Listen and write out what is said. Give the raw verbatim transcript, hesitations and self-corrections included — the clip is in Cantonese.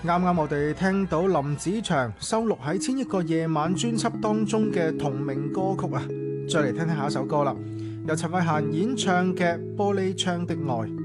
啱啱我哋聽到林子祥收錄喺《千億個夜晚》專輯當中嘅同名歌曲啊，再嚟聽聽下一首歌啦，由陳慧嫻演唱嘅《玻璃窗的愛》。